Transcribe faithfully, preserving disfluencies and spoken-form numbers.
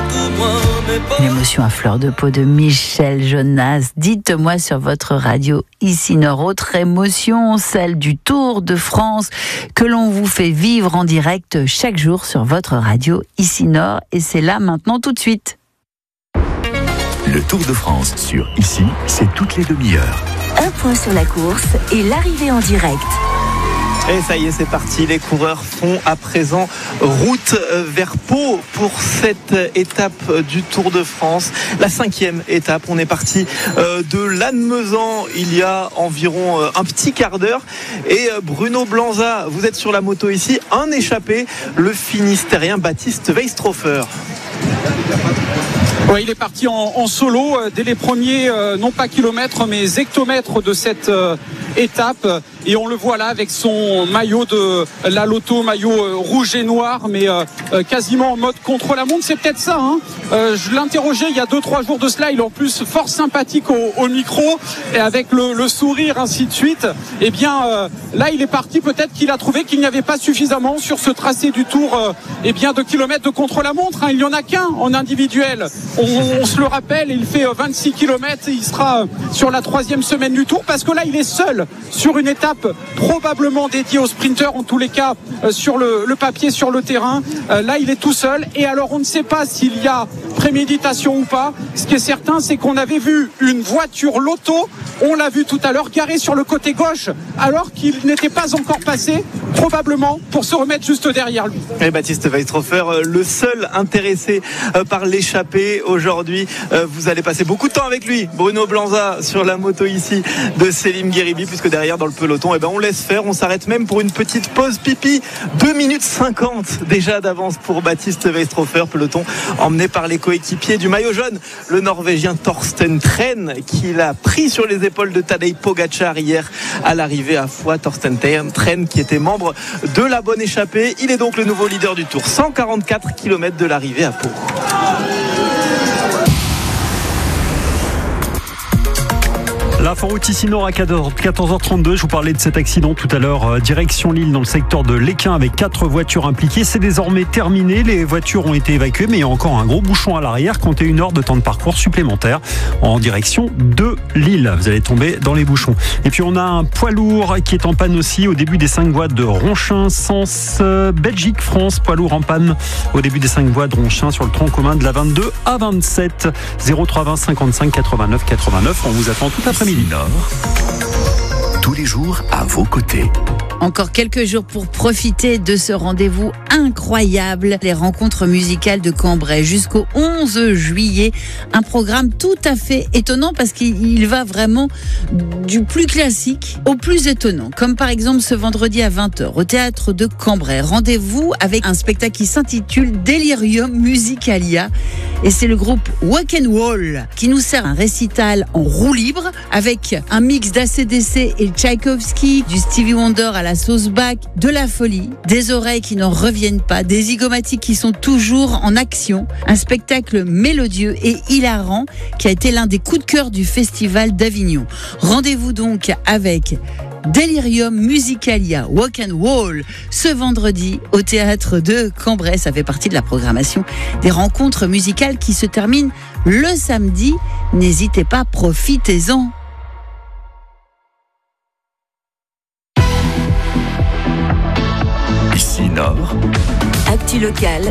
L'émotion à fleur de peau de Michel Jonas. Dites-moi sur votre radio ici Nord. Autre émotion, celle du Tour de France que l'on vous fait vivre en direct chaque jour sur votre radio ici Nord. Et c'est là maintenant tout de suite. Le Tour de France sur Ici, c'est toutes les demi-heures. Un point sur la course et l'arrivée en direct. Et ça y est, c'est parti. Les coureurs font à présent route vers Pau pour cette étape du Tour de France. La cinquième étape. On est parti de Lannemezan il y a environ un petit quart d'heure. Et Bruno Blanza, vous êtes sur la moto ici. Un échappé, le Finistérien Baptiste Weistrofer. Oui, il est parti en, en solo dès les premiers, euh, non pas kilomètres, mais hectomètres de cette euh, étape. Et on le voit là avec son maillot de la Lotto, maillot euh, rouge et noir, mais euh, euh, quasiment en mode contre-la-montre. C'est peut-être ça. Hein euh, je l'interrogeais il y a deux trois jours de cela. Il est en plus fort sympathique au, au micro et avec le, le sourire, ainsi de suite. Et bien euh, là, il est parti. Peut-être qu'il a trouvé qu'il n'y avait pas suffisamment sur ce tracé du Tour euh, et bien de kilomètres de contre-la-montre. Hein. Il n'y en a qu'un en individuel. On, on se le rappelle. Il fait vingt-six kilomètres. Il sera sur la troisième semaine du Tour parce que là, il est seul sur une étape probablement dédié aux sprinteurs, en tous les cas euh, sur le, le papier, sur le terrain. Euh, là, il est tout seul. Et alors, on ne sait pas s'il y a préméditation ou pas. Ce qui est certain, c'est qu'on avait vu une voiture Lotto, on l'a vu tout à l'heure, garée sur le côté gauche, alors qu'il n'était pas encore passé, probablement pour se remettre juste derrière lui. Et Baptiste Weistrofer, le seul intéressé par l'échappée aujourd'hui. Vous allez passer beaucoup de temps avec lui, Bruno Blanza, sur la moto ici de Selim Gueribi, puisque derrière dans le peloton, eh ben on laisse faire, on s'arrête même pour une petite pause pipi. deux minutes cinquante déjà d'avance pour Baptiste Weistrofer, peloton emmené par les coéquipiers du maillot jaune, le Norvégien Thorsten Tren, qui l'a pris sur les épaules de Tadej Pogačar hier à l'arrivée à Foix. Thorsten Tren qui était membre de la bonne échappée, il est donc le nouveau leader du Tour, cent quarante-quatre kilomètres de l'arrivée à Pau. L'inforoute ici Nord à quatorze heures trente-deux. Je vous parlais de cet accident tout à l'heure, euh, direction Lille dans le secteur de l'Équin avec quatre voitures impliquées. C'est désormais terminé. Les voitures ont été évacuées, mais il y a encore un gros bouchon à l'arrière. Comptez une heure de temps de parcours supplémentaire en direction de Lille. Vous allez tomber dans les bouchons. Et puis on a un poids lourd qui est en panne aussi au début des cinq voies de Ronchin, sens euh, Belgique, France. Poids lourd en panne au début des cinq voies de Ronchin sur le tronc commun de la vingt-deux à vingt-sept. zéro trois vingt cinquante-cinq quatre-vingt-neuf quatre-vingt-neuf. On vous attend tout l'après-midi. Nord, tous les jours à vos côtés. Encore quelques jours pour profiter de ce rendez-vous incroyable, les rencontres musicales de Cambrai jusqu'au onze juillet. Un programme tout à fait étonnant parce qu'il va vraiment du plus classique au plus étonnant. Comme par exemple ce vendredi à vingt heures au théâtre de Cambrai. Rendez-vous avec un spectacle qui s'intitule Delirium Musicalia. Et c'est le groupe Walk and Wall qui nous sert un récital en roue libre avec un mix d'A C D C et Tchaïkovski, du Stevie Wonder à la sauce Bach, de la folie, des oreilles qui n'en reviennent pas, des zygomatiques qui sont toujours en action. Un spectacle mélodieux et hilarant qui a été l'un des coups de cœur du festival d'Avignon. Rendez-vous donc avec Delirium Musicalia Walk and Wall ce vendredi au théâtre de Cambrai. Ça fait partie de la programmation des rencontres musicales qui se terminent le samedi. N'hésitez pas, profitez-en. Ici Nord, Actu locale